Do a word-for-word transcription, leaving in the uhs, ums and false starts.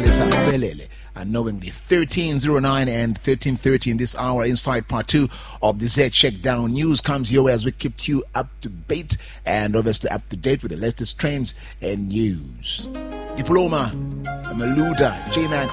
Melissa Mbelele. Unknowingly, thirteen oh nine and thirteen thirty in this hour. Inside part two of the Z Check Down News comes your way as we keep you up to date and obviously up to date with the latest trends and news. Diploma, Maluda, J-Max